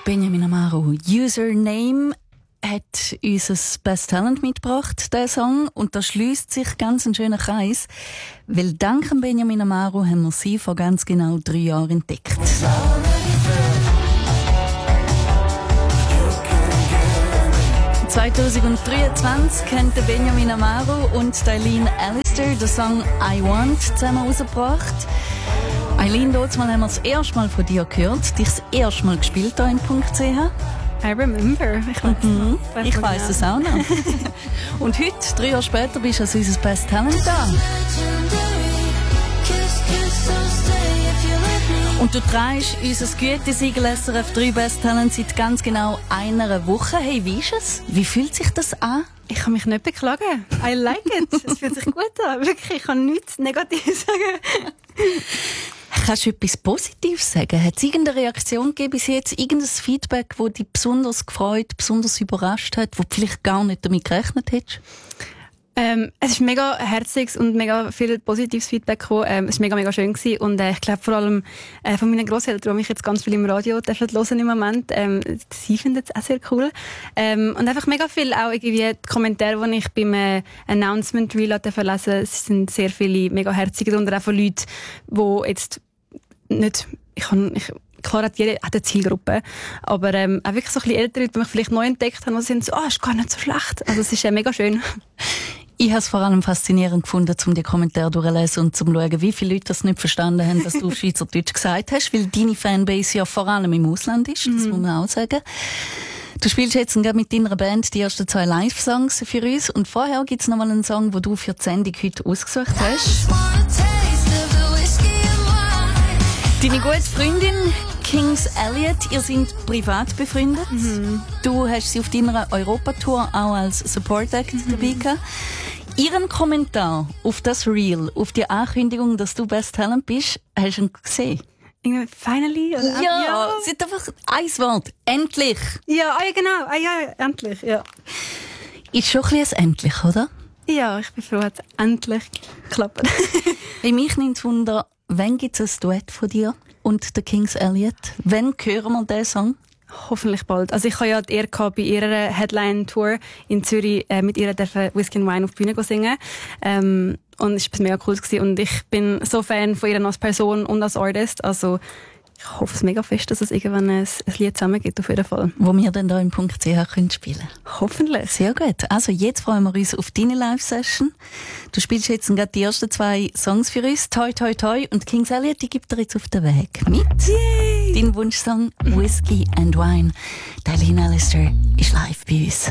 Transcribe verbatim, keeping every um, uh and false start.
Benjamin Amaro, Username, hat unser Best Talent mitgebracht, der Song. Und da schließt sich ganz ein schöner Kreis, weil dank Benjamin Amaro haben wir sie vor ganz genau drei Jahren entdeckt. zwanzig dreiundzwanzig kennt Benjamin Amaro und Eileen Allister den Song «I Want» zusammen rausgebracht. Eileen, dort mal haben wir das erste Mal von dir gehört, dich das erste Mal gespielt hier in .ch. I remember. Ich weiß mhm. Ich weiss es auch noch. Und heute, drei Jahre später, bist du als unser Best Talent da. Und du trägst unser Gütesiegel S R F drei Best Talent seit ganz genau einer Woche. Hey, wie ist es? Wie fühlt sich das an? Ich kann mich nicht beklagen. I like it. Es fühlt sich gut an. Wirklich, ich kann nichts Negatives sagen. Kannst du etwas Positives sagen? Hat es irgendeine Reaktion gegeben bis jetzt? Irgendein Feedback, das dich besonders gefreut, besonders überrascht hat, wo du vielleicht gar nicht damit gerechnet hättest? Ähm, es ist mega herziges und mega viel positives Feedback gekommen. Ähm, es war mega, mega schön gewesen. Und äh, ich glaube vor allem äh, von meinen Grosseltern, die mich jetzt ganz viel im Radio dürfen hören im Moment, ähm, sie finden es auch sehr cool. Ähm, und einfach mega viel auch irgendwie die Kommentare, die ich beim äh, Announcement Reel lesen durfte. Es sind sehr viele mega herzige darunter, auch von Leuten, die jetzt nicht, ich kann, ich, klar hat jeder hat eine Zielgruppe, aber ähm, auch wirklich so ein bisschen ältere Leute, die mich vielleicht neu entdeckt haben, und sind so, ah, oh, ist gar nicht so schlecht. Also es ist äh, mega schön. Ich habe es vor allem faszinierend gefunden, um die Kommentare durchzulesen und zu schauen, wie viele Leute das nicht verstanden haben, dass du auf Schweizerdeutsch gesagt hast, weil deine Fanbase ja vor allem im Ausland ist, das mhm. muss man auch sagen. Du spielst jetzt mit deiner Band die ersten zwei Live-Songs für uns und vorher gibt es noch mal einen Song, den du für die Sendung heute ausgesucht hast. Deine gute Freundin Kings Elliot, ihr seid privat befreundet. Mhm. Du hast sie auf deiner Europatour auch als Support Act mhm. dabei gehabt. Ihren Kommentar auf das Reel, auf die Ankündigung, dass du Best Talent bist, hast du ihn gesehen? Finally? Oder? Ja, ja, es ist einfach ein Wort. Endlich. Ja, ah, ja genau. Ah, ja, endlich. Ja. Ist schon ein bisschen ein Endlich, oder? Ja, ich bin froh, dass es endlich geklappt. Hey, mich nimmt es Wunder, wann gibt es ein Duett von dir und der Kings Elliot? Wann hören wir diesen Song? Hoffentlich bald. Also ich habe ja die Ehre gehabt, bei ihrer Headline-Tour in Zürich äh, mit ihr dürfen Whisky and Wine auf die Bühne singen. Ähm, und es war mega cool gewesen. Und ich bin so Fan von ihr als Person und als Artist. Also ich hoffe es mega fest, dass es irgendwann ein, ein Lied zusammen gibt, auf jeden Fall. Wo wir dann hier im .ch können spielen. Hoffentlich. Sehr gut. Also jetzt freuen wir uns auf deine Live-Session. Du spielst jetzt gerade die ersten zwei Songs für uns. Toi, toi, toi. Und Kings Elliot, die gibt dir jetzt auf den Weg mit. Yay! Dein Wunschsong Whisky and Wine. Eileen Allister ist live bei uns.